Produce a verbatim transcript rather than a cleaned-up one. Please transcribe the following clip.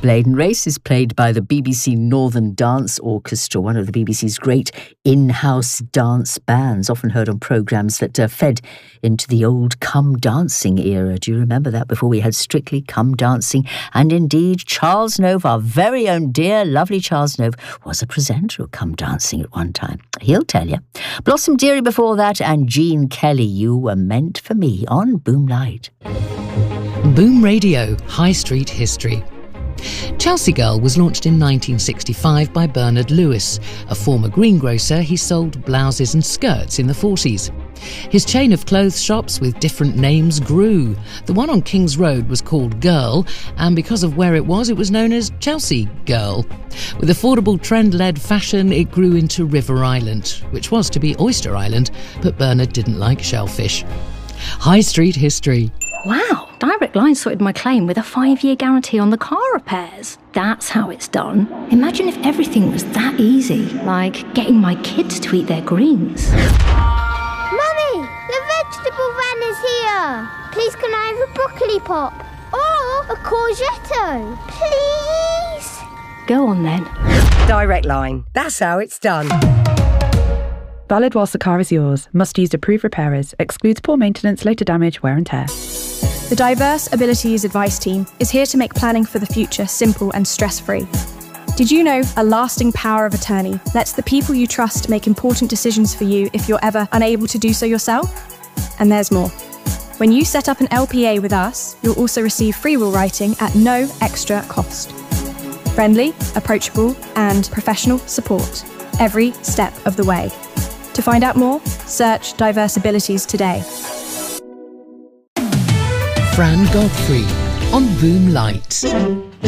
Blaydon Race is played by the B B C Northern Dance Orchestra, one of the B B C's great in-house dance bands, often heard on programmes that uh, fed into the old Come Dancing era. Do you remember that? Before we had Strictly Come Dancing. And indeed, Charles Nove, our very own dear, lovely Charles Nove, was a presenter of Come Dancing at one time. He'll tell you. Blossom Dearie before that, and Gene Kelly, You Were Meant for Me on Boom Light. Boom Radio, High Street History. Chelsea Girl was launched in nineteen sixty-five by Bernard Lewis, a former greengrocer. He sold blouses and skirts in the forties. His chain of clothes shops with different names grew. The one on King's Road was called Girl, and because of where it was, it was known as Chelsea Girl. With affordable trend-led fashion, it grew into River Island, which was to be Oyster Island, but Bernard didn't like shellfish. High Street History. Wow, Direct Line sorted my claim with a five-year guarantee on the car repairs. That's how it's done. Imagine if everything was that easy, like getting my kids to eat their greens. Mummy, the vegetable van is here. Please can I have a broccoli pop? Or a courgette? Please? Go on then. Direct Line. That's how it's done. Valid whilst the car is yours. Must use approved repairers. Excludes poor maintenance, later damage, wear and tear. The Diverse Abilities Advice Team is here to make planning for the future simple and stress-free. Did you know a lasting power of attorney lets the people you trust make important decisions for you if you're ever unable to do so yourself? And there's more. When you set up an L P A with us, you'll also receive free will writing at no extra cost. Friendly, approachable, and professional support every step of the way. To find out more, search Diverse Abilities today. Fran Godfrey on Boom Light.